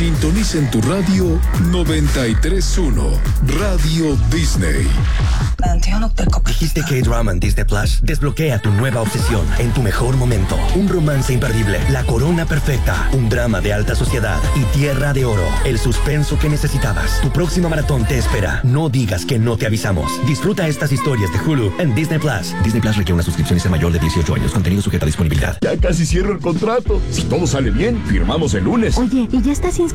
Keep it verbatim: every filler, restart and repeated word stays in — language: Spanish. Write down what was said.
Sintoniza en tu radio noventa y tres punto uno, Radio Disney. Dijiste que drama en Disney Plus. Desbloquea tu nueva obsesión en tu mejor momento. Un romance imperdible, la corona perfecta, un drama de alta sociedad y Tierra de Oro. El suspenso que necesitabas. Tu próxima maratón te espera. No digas que no te avisamos. Disfruta estas historias de Hulu en Disney Plus. Disney Plus requiere una suscripción y ser mayor de dieciocho años. Contenido sujeto a disponibilidad. Ya casi cierro el contrato. Si todo sale bien, firmamos el lunes. Oye, ¿y ya estás inscrito